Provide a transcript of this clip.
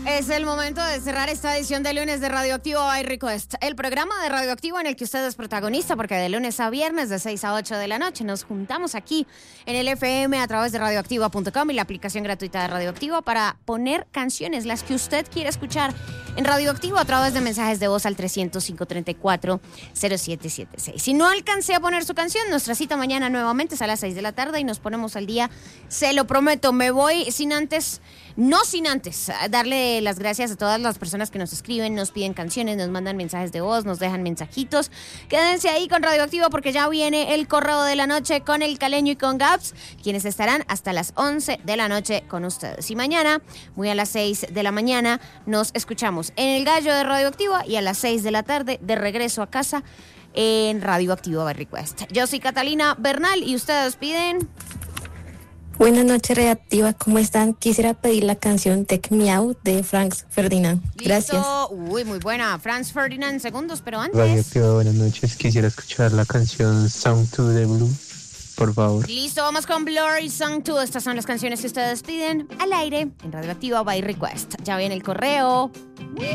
Es el momento de cerrar esta edición de lunes de Radioactivo by Request, el programa de Radioactivo en el que usted es protagonista, porque de lunes a viernes de 6 a 8 de la noche nos juntamos aquí en el FM a través de radioactiva.com y la aplicación gratuita de Radioactivo para poner canciones, las que usted quiere escuchar en Radioactivo a través de mensajes de voz al 300-534-0776. Si no alcancé a poner su canción, nuestra cita mañana nuevamente es a las 6 de la tarde y nos ponemos al día, se lo prometo. Me voy no sin antes darle las gracias a todas las personas que nos escriben, nos piden canciones, nos mandan mensajes de voz, nos dejan mensajitos. Quédense ahí con Radioactivo porque ya viene el correo de la noche con el Caleño y con Gaps, quienes estarán hasta las 11 de la noche con ustedes. Y mañana, muy a las 6 de la mañana, nos escuchamos en el Gallo de Radioactivo y a las 6 de la tarde de regreso a casa en Radioactivo by Request. Yo soy Catalina Bernal y ustedes piden... Buenas noches, Radioactiva, ¿cómo están? Quisiera pedir la canción Take Me Out de Franz Ferdinand. Gracias. Listo. Uy, muy buena. Franz Ferdinand, segundos, pero antes... Radioactiva, buenas noches. Quisiera escuchar la canción Song to the Blue, por favor. Listo, vamos con Blur y Song 2. Estas son las canciones que ustedes piden al aire en Radioactiva by Request. Ya viene el correo.